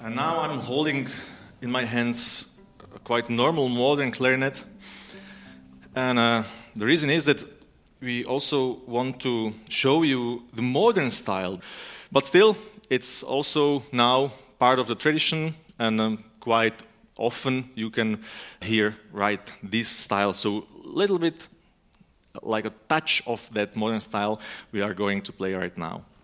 And now I'm holding in my hands a quite normal modern clarinet. And the reason is that we also want to show you the modern style. But still, it's also now part of the tradition, and quite often you can hear this style. So a little bit like a touch of that modern style we are going to play right now.